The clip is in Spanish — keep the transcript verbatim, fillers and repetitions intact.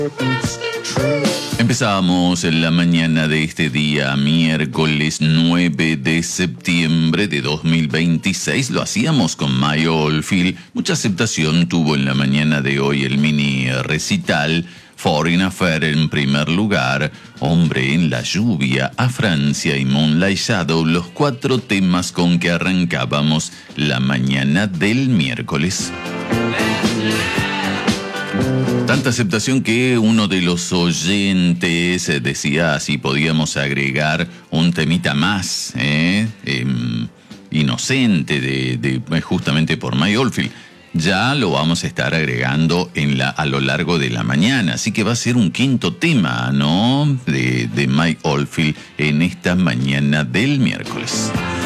Empezábamos en la mañana de este día, miércoles nueve de septiembre de dos mil veintiséis. Lo hacíamos con Maya Oldfield. Mucha aceptación tuvo en la mañana de hoy el mini recital. Foreign Affair en primer lugar, Hombre en la lluvia, A Francia y Moonlight Shadow, los cuatro temas con que arrancábamos la mañana del miércoles. Tanta aceptación que uno de los oyentes decía si podíamos agregar un temita más, ¿eh? Eh, inocente, de, de, justamente por Maya Oldfield. Ya lo vamos a estar agregando en la, a lo largo de la mañana, así que va a ser un quinto tema, ¿no? De, de Maya Oldfield en esta mañana del miércoles.